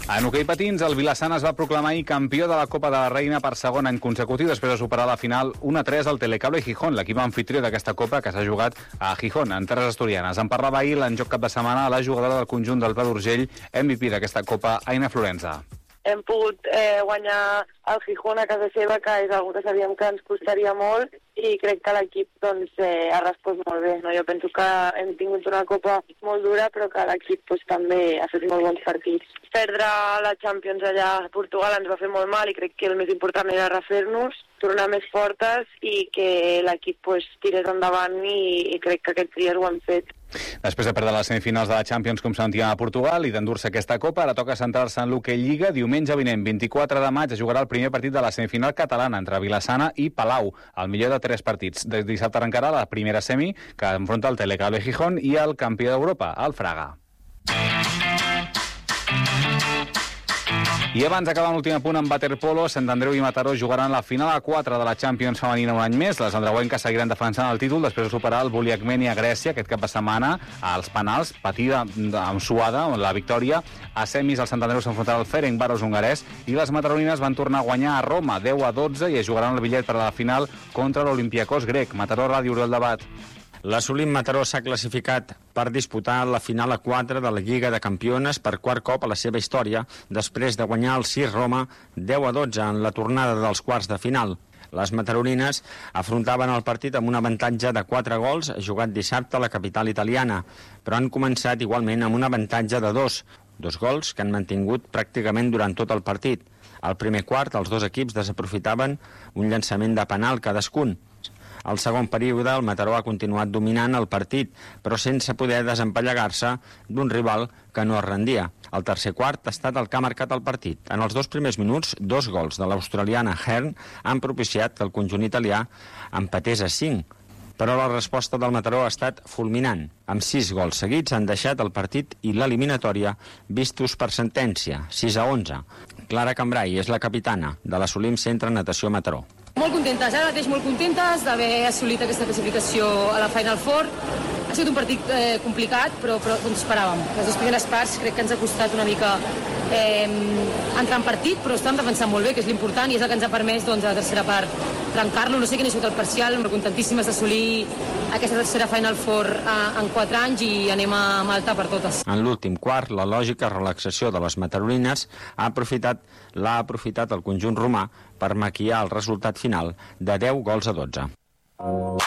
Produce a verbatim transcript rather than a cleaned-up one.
En hoquei patins, el Vilassana es va proclamar ahir campió de la Copa de la Reina per segon any consecutiu després de superar la final un a tres al Telecable Gijón, l'equip anfitrió d'aquesta Copa que s'ha jugat a Gijón, en terres asturianes. En parlava ahir l'enjoc cap de setmana la jugadora del conjunt del Pla d'Urgell, M V P d'aquesta Copa, Aina Florenza. Hem pogut eh, guanyar el Gijón a casa seva, que és una que sabíem que ens costaria molt, i crec que l'equip doncs, eh, ha respost molt bé. No? Jo penso que hem tingut una Copa molt dura, però que l'equip doncs, també ha fet molt bons partits. Perdre la Champions allà a Portugal ens va fer molt mal i crec que el més important era refer-nos, tornar més fortes i que l'equip pues, tirés endavant i, i crec que aquests dies ho han fet. Després de perdre les semifinals de la Champions com sentíem a Portugal i d'endur-se aquesta Copa, ara toca centrar-se en l'hoquei Lliga. Diumenge vinent, vint-i-quatre de maig, es jugarà el primer partit de la semifinal catalana entre Vilassana i Palau, el millor de tres partits. De dissabte arrencarà la primera semi, que enfronta el Telecable Gijón i el campió d'Europa, el Fraga. I abans d'acabar l'últim punt amb waterpolo, Sant Andreu i Mataró jugaran la final a quatre de la Champions femenina un any més. Les andreuenques seguiran defensant el títol després de superar el Buliacmeni a Grècia aquest cap de setmana als penals, patida amb suada, la victòria. A semis el Sant Andreu s'enfrontarà al Ferencváros hongarès i les mataronines van tornar a guanyar a Roma deu a dotze i es jugaran el bitllet per a la final contra l'Olympiacos grec. Mataró, Ràdio Oriol Debat. La Solim Mataró s'ha classificat per disputar la final a quatre de la Lliga de Campiones per quart cop a la seva història, després de guanyar el Sis Roma deu a dotze en la tornada dels quarts de final. Les mataronines afrontaven el partit amb un avantatge de quatre gols jugat dissabte a la capital italiana, però han començat igualment amb un avantatge de dos, dos gols que han mantingut pràcticament durant tot el partit. Al primer quart, els dos equips desaprofitaven un llançament de penal cadascun. Al segon període, el Mataró ha continuat dominant el partit, però sense poder desempallegar-se d'un rival que no es rendia. El tercer quart ha estat el que ha marcat el partit. En els dos primers minuts, dos gols de l'australiana Hearn han propiciat que el conjunt italià empatés a cinc. Però la resposta del Mataró ha estat fulminant. Amb sis gols seguits han deixat el partit i l'eliminatòria vistos per sentència, sis a onze. Clara Cambrai és la capitana de la Solim Centre Natació Mataró. Molt contentes, ara mateix molt contentes d'haver assolit aquesta classificació a la Final Four. Ha sigut un partit eh, complicat, però, però ens esperàvem. Les dues primeres parts crec que ens ha costat una mica eh, entrar en partit, però estem defensant molt bé, que és l'important, i és el que ens ha permès doncs, a la tercera part trencar-lo. No sé quin ha sigut el parcial, però contentíssimes d'assolir aquesta tercera Final Four eh, en quatre anys i anem a Malta per totes. En l'últim quart, la lògica relaxació de les mataronines ha aprofitat l'ha aprofitat el conjunt romà per maquillar el resultat final de deu gols a dotze.